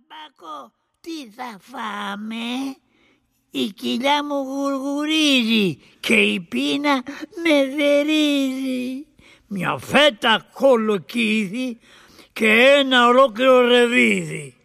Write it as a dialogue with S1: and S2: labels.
S1: Μπακό, τι θα φάμε? Η κοιλιά μου γουργουρίζει και η πείνα με δερίζει. Μια φέτα κολοκύθι και ένα ολόκληρο ρεβίδι.